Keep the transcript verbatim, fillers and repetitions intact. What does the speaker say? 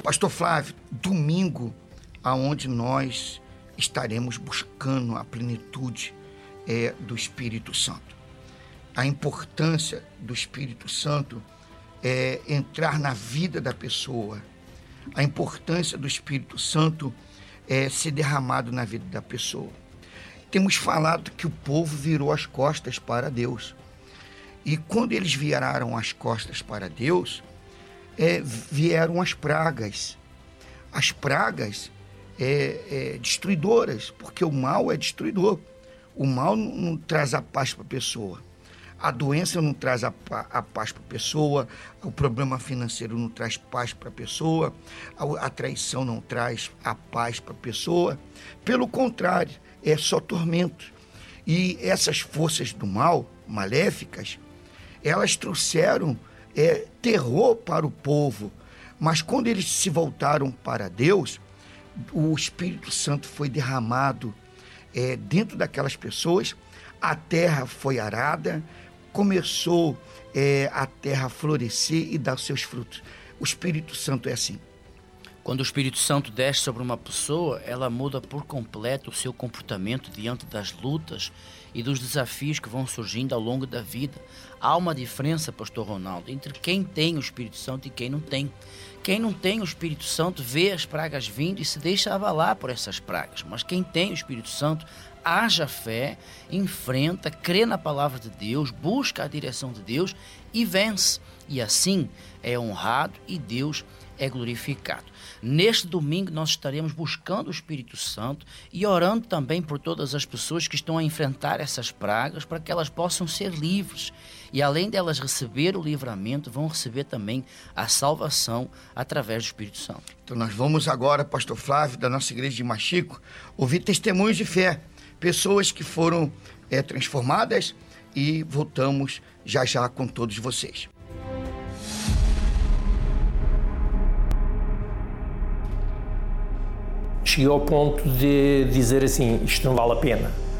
Pastor Flávio, domingo, aonde nós estaremos buscando a plenitude é, do Espírito Santo. A importância do Espírito Santo é entrar na vida da pessoa. A importância do Espírito Santo é ser derramado na vida da pessoa. Temos falado que o povo virou as costas para Deus. E quando eles viraram as costas para Deus, é, vieram as pragas. As pragas é, é, destruidoras, porque o mal é destruidor. O mal não, não traz a paz para a pessoa. A doença não traz a, a paz para a pessoa, o problema financeiro não traz paz para a pessoa, a, a traição não traz a paz para a pessoa. Pelo contrário, é só tormento. E essas forças do mal, maléficas, elas trouxeram é, terror para o povo. Mas quando eles se voltaram para Deus, o Espírito Santo foi derramado é, dentro daquelas pessoas, a terra foi arada, começou é, a terra a florescer e dar seus frutos. O Espírito Santo é assim. Quando o Espírito Santo desce sobre uma pessoa, ela muda por completo o seu comportamento diante das lutas e dos desafios que vão surgindo ao longo da vida. Há uma diferença, pastor Ronaldo, entre quem tem o Espírito Santo e quem não tem. Quem não tem o Espírito Santo vê as pragas vindo e se deixa abalar por essas pragas. Mas quem tem o Espírito Santo haja fé, enfrenta, crê na palavra de Deus, busca a direção de Deus e vence. E assim é honrado e Deus é glorificado. Neste domingo nós estaremos buscando o Espírito Santo e orando também por todas as pessoas que estão a enfrentar essas pragas para que elas possam ser livres. E além delas receber o livramento, vão receber também a salvação através do Espírito Santo. Então nós vamos agora, pastor Flávio, da nossa igreja de Machico, ouvir testemunhos de fé. Pessoas que foram é, transformadas, e voltamos já já com todos vocês. Cheguei ao ponto de dizer assim, isto não vale a pena.